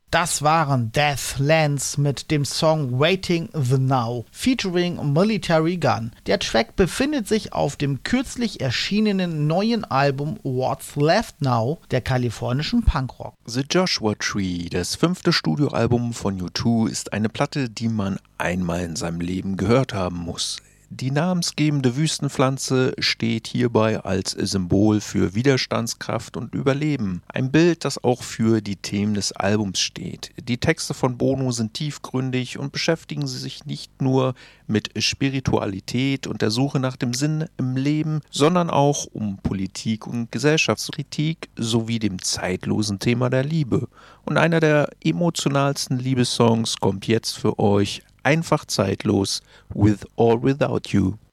Das waren Deathlands mit dem Song Waiting the Now featuring Military Gun. Der Track befindet sich auf dem kürzlich erschienenen neuen Album What's Left Now der kalifornischen Punkrock. The Joshua Tree, das 5. Studioalbum von U2, ist eine Platte, die man einmal in seinem Leben gehört haben muss. Die namensgebende Wüstenpflanze steht hierbei als Symbol für Widerstandskraft und Überleben. Ein Bild, das auch für die Themen des Albums steht. Die Texte von Bono sind tiefgründig und beschäftigen sich nicht nur mit Spiritualität und der Suche nach dem Sinn im Leben, sondern auch um Politik und Gesellschaftskritik sowie dem zeitlosen Thema der Liebe. Und einer der emotionalsten Liebessongs kommt jetzt für euch. Einfach zeitlos, With or Without You.